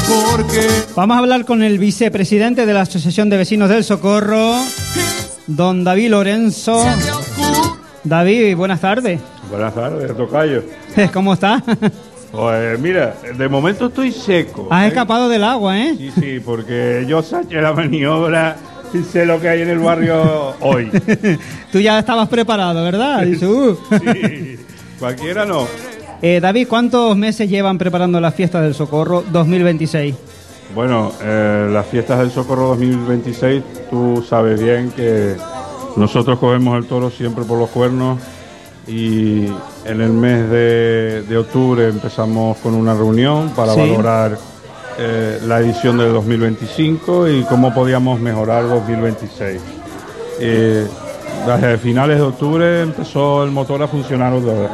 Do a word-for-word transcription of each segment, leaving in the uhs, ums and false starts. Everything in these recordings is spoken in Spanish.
porque... Vamos a hablar con el vicepresidente de la Asociación de Vecinos del Socorro, don David Lorenzo. David, buenas tardes. Buenas tardes, tocayo. ¿Cómo está? Pues mira, de momento estoy seco. Has ¿eh? escapado del agua, ¿eh? Sí, sí, porque yo saqué la maniobra y sé lo que hay en el barrio hoy. Tú ya estabas preparado, ¿verdad? Dice, uh. Sí, cualquiera no. Eh, David, ¿cuántos meses llevan preparando las fiestas del Socorro dos mil veintiséis? Bueno, eh, las fiestas del Socorro dos mil veintiséis, tú sabes bien que nosotros cogemos el toro siempre por los cuernos y en el mes de, de octubre empezamos con una reunión para sí. valorar eh, la edición del dos mil veinticinco y cómo podíamos mejorar dos mil veintiséis. Eh, desde finales de octubre empezó el motor a funcionar otra vez.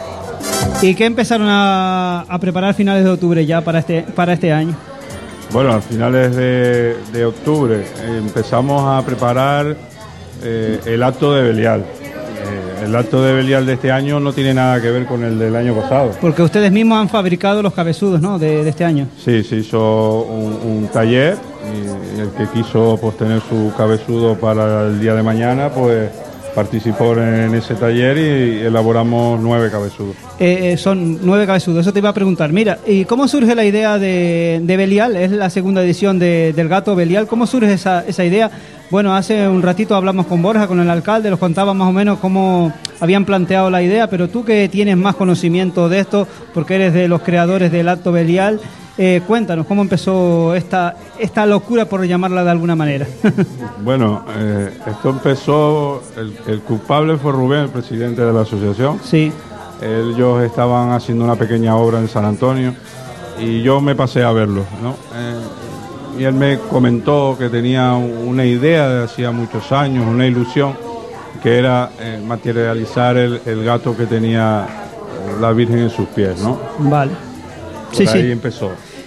¿Y qué empezaron a, a preparar finales de octubre ya para este, para este año? Bueno, a finales de, de octubre eh, empezamos a preparar eh, el acto de Belial. Eh, el acto de Belial de este año no tiene nada que ver con el del año pasado. Porque ustedes mismos han fabricado los cabezudos, ¿no?, de, de este año. Sí, se hizo un, un taller y el que quiso pues, tener su cabezudo para el día de mañana, pues participó en ese taller y elaboramos nueve cabezudos. Eh, eh, son nueve cabezudos, eso te iba a preguntar. Mira, ¿y cómo surge la idea de, de Belial? Es la segunda edición de, del gato Belial. ¿Cómo surge esa, esa idea? Bueno, hace un ratito hablamos con Borja, con el alcalde, nos contaba más o menos cómo habían planteado la idea, pero tú que tienes más conocimiento de esto, porque eres de los creadores del acto Belial, Eh, cuéntanos, ¿cómo empezó esta, esta locura, por llamarla de alguna manera? Bueno, eh, esto empezó, el, el culpable fue Rubén, el presidente de la asociación. Sí. Ellos estaban haciendo una pequeña obra en San Antonio y yo me pasé a verlo, ¿no? Eh, y él me comentó que tenía una idea de hacía muchos años, una ilusión, que era eh, materializar el, el gato que tenía la Virgen en sus pies, ¿no? Vale. Por sí, ahí sí. empezó.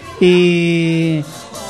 Y,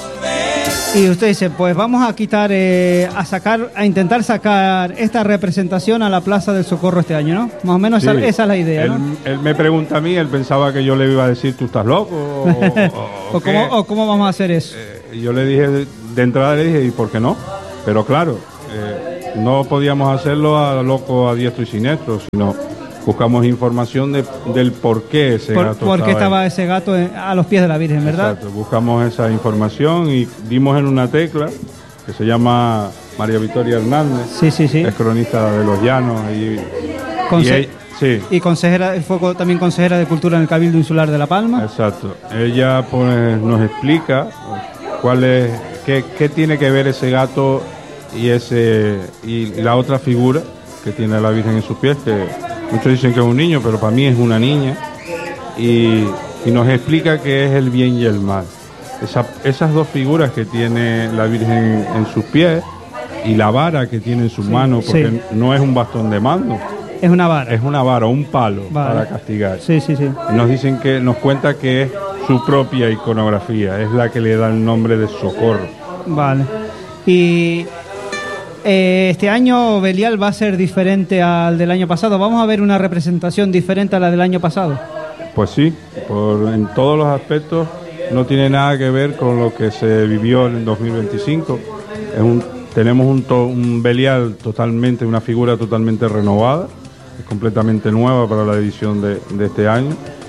y usted dice, pues vamos a quitar, eh, a sacar, a intentar sacar esta representación a la Plaza del Socorro este año, ¿no? Más o menos sí. esa, esa es la idea, él, ¿no? Él me pregunta a mí, él pensaba que yo le iba a decir, ¿tú estás loco? ¿O, o, o, cómo, o cómo vamos a hacer eso? Eh, yo le dije, de, de entrada le dije, ¿y por qué no? Pero claro, eh, no podíamos hacerlo a loco, a diestro y siniestro, sino... buscamos información de, del por qué ese por, gato ¿Por qué estaba ahí. ese gato a los pies de la Virgen, verdad? Exacto, buscamos esa información y dimos en una tecla que se llama María Victoria Hernández, sí, sí, sí. es cronista de Los Llanos y, Conse y, ella, sí. y consejera, fue también consejera de Cultura en el Cabildo Insular de La Palma. Exacto, ella pues nos explica cuál es, qué, qué tiene que ver ese gato y, ese, y la otra figura que tiene la Virgen en sus pies, que muchos dicen que es un niño, pero para mí es una niña, y, y nos explica qué es el bien y el mal. Esa, esas dos figuras que tiene la Virgen en sus pies y la vara que tiene en sus sí, manos, porque sí. no es un bastón de mando. Es una vara. Es una vara, un palo vale. para castigar. Sí, sí, sí. Nos dicen que, nos cuenta que es su propia iconografía, es la que le da el nombre de Socorro. Vale. Y... Eh, este año Belial va a ser diferente al del año pasado. ¿Vamos a ver una representación diferente a la del año pasado? Pues sí, por, en todos los aspectos no tiene nada que ver con lo que se vivió en el dos mil veinticinco. Es un, tenemos un, to, un Belial totalmente, una figura totalmente renovada, es completamente nueva para la edición de, de este año.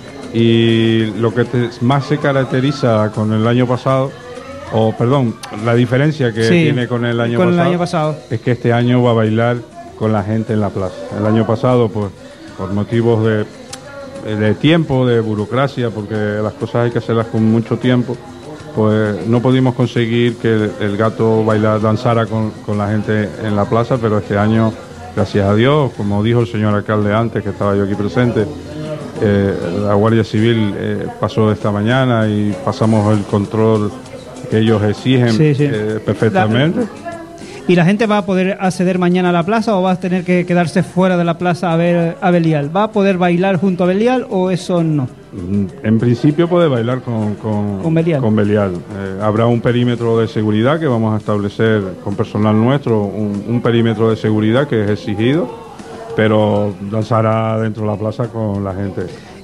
Y lo que te, más se caracteriza con el año pasado, o perdón, la diferencia que sí, tiene con el año con pasado, el año pasado es que este año va a bailar con la gente en la plaza. El año pasado, pues, por motivos de, de tiempo, de burocracia, porque las cosas hay que hacerlas con mucho tiempo, pues no pudimos conseguir que el, el gato bailara, danzara con, con la gente en la plaza, pero este año, gracias a Dios, como dijo el señor alcalde antes, que estaba yo aquí presente, eh, la Guardia Civil eh, pasó esta mañana y pasamos el control que ellos exigen sí, sí. Eh, perfectamente. La, ¿Y la gente va a poder acceder mañana a la plaza o va a tener que quedarse fuera de la plaza a ver a Belial? ¿Va a poder bailar junto a Belial o eso no? En principio puede bailar con, con, con Belial. Con Belial. Eh, habrá un perímetro de seguridad que vamos a establecer con personal nuestro, un, un perímetro de seguridad que es exigido, pero danzará dentro de la plaza con la gente.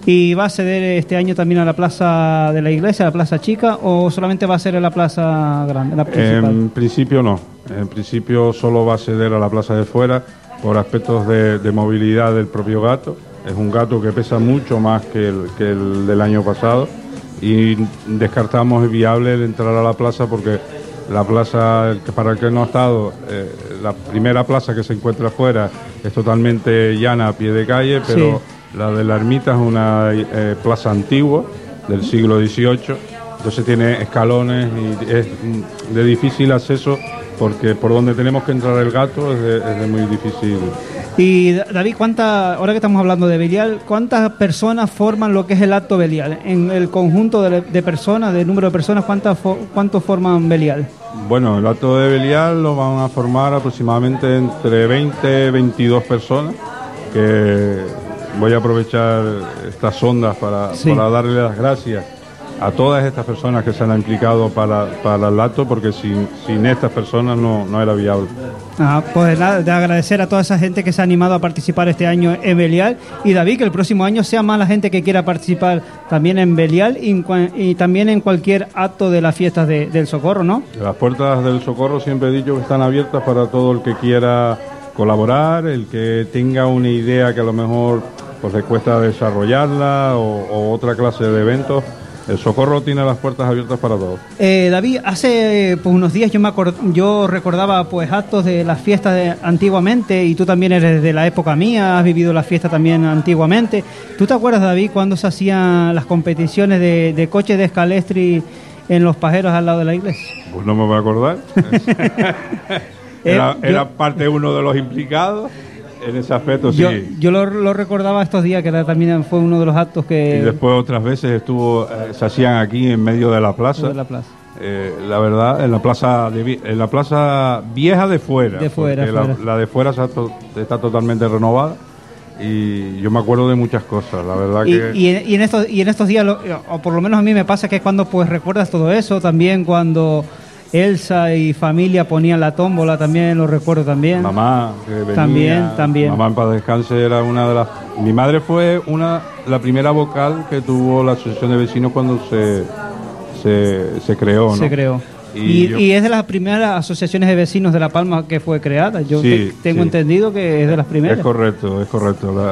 ¿Y va a ceder este año también a la plaza de la iglesia, a la plaza chica, o solamente va a ser en la plaza grande, la principal? En principio no, en principio solo va a ceder a la plaza de fuera por aspectos de, de movilidad del propio gato. Es un gato que pesa mucho más que el, que el del año pasado y descartamos viable el entrar a la plaza porque la plaza, para el que no ha estado, eh, la primera plaza que se encuentra afuera es totalmente llana a pie de calle, pero sí, la de la ermita es una eh, plaza antigua del siglo dieciocho, entonces tiene escalones y es de difícil acceso porque por donde tenemos que entrar el gato es de, es de muy difícil. Y David, ¿cuánta, ahora que estamos hablando de Belial, ¿cuántas personas forman lo que es el acto Belial? En el conjunto de, de personas, del número de personas, ¿cuántas ¿cuántos forman Belial? Bueno, el acto de Belial lo van a formar aproximadamente entre veinte y veintidós personas, que voy a aprovechar estas ondas para, sí, para darle las gracias a todas estas personas que se han implicado para, para el acto, porque sin, sin estas personas no, no era viable. Ah, pues nada, de agradecer a toda esa gente que se ha animado a participar este año en Belial, y David, que el próximo año sea más la gente que quiera participar también en Belial y, y también en cualquier acto de las fiestas de, del Socorro, ¿no? Las puertas del Socorro siempre he dicho que están abiertas para todo el que quiera colaborar, el que tenga una idea que a lo mejor pues le cuesta desarrollarla o, o otra clase de eventos. El Socorro tiene las puertas abiertas para todos. Eh, David, hace pues, unos días yo me acord yo recordaba pues actos de las fiestas de antiguamente, y tú también eres de la época mía, has vivido la fiesta también antiguamente. ¿Tú te acuerdas, David, cuando se hacían las competiciones de, de coches de escalestri en Los Pajeros al lado de la iglesia? Pues no me voy a acordar. era, eh, era yo... parte uno de los implicados. En ese aspecto, yo, sí. Yo lo, lo recordaba estos días, que era, también fue uno de los actos que... Y después otras veces estuvo, eh, se hacían aquí en medio de la plaza. De la plaza. Eh, la verdad, en la plaza de, en la plaza vieja de fuera. De fuera, fuera. La, la de fuera está, to, está totalmente renovada. Y yo me acuerdo de muchas cosas, la verdad y, que... Y en, y en, estos, y en estos días, lo, o por lo menos a mí me pasa que es cuando pues recuerdas todo eso, también cuando... Elsa y familia ponían la tómbola, también lo recuerdo también. Mamá, que venía, también, también. Mamá en paz descanse era una de las... Mi madre fue una la primera vocal que tuvo la asociación de vecinos cuando se, se, se creó, ¿no? Se creó. Y, y, yo... y es de las primeras asociaciones de vecinos de La Palma que fue creada. Yo sí, te, tengo sí. entendido que es de las primeras. Es correcto, es correcto. La,